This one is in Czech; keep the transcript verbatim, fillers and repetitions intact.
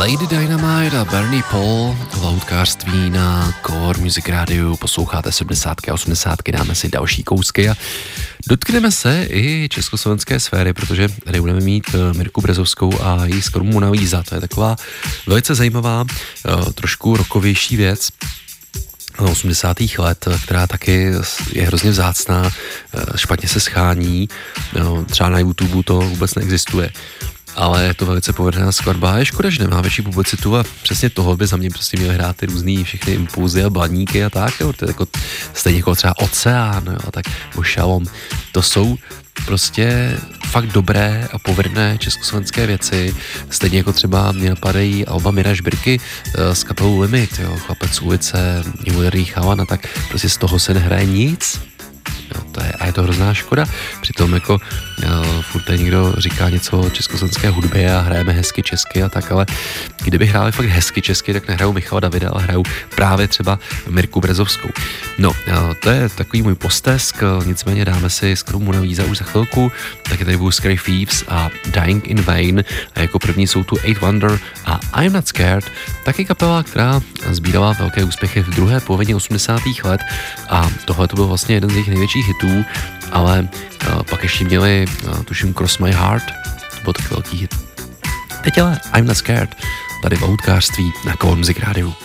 Lady Dynamite a Bernie Paul v loutkářství na Core Music Radio. Posloucháte sedmdesátky a osmdesátky, dáme si další kousky a dotkneme se i československé sféry, protože tady budeme mít Mirku Brezovskou a její skoro Mona Lisa. To je taková velice zajímavá, trošku rockovější věc osmdesátých let, která taky je hrozně vzácná, špatně se schání, třeba na YouTube to vůbec neexistuje. Ale je to velice povedená skladba. Je škoda, že nemá větší publicitu a přesně toho by za mě prostě měly hrát ty různý všechny impulzy a blaníky a tak, jo. To je jako stejně jako třeba Oceán, jo, a tak o Šalom. To jsou prostě fakt dobré a povedené československé věci. Stejně jako třeba mě napadají alba Mira Žbirky s kapelou Limit, jo, Chlapec z ulice, Moderní chalan a tak. Prostě z toho se nehraje nic. Jo, to je, a je to hrozná škoda. Přitom jako jo, furt někdo říká něco o československé hudbě a hrajeme hezky česky a tak, ale kdyby hráli fakt hezky česky, tak nehrajou Michala Davida, ale hrajou právě třeba Mirku Brezovskou. No, jo, to je takový můj postesk, nicméně dáme si skoro Mona Lisa už za chvilku, taky tady budou Scary Thieves a Dying in Vain a jako první jsou tu Eight Wonder a I'm Not Scared, taky kapela, která sbírala velké úspěchy v druhé polovině osmdesátých let a tohle to byl vlastně jeden z jejich největších hitů, ale uh, pak ještě měli, uh, tuším, Cross My Heart, to byl taky velký hit. Teď ale I'm Not Scared, tady v loutkářství na Core Music Radio.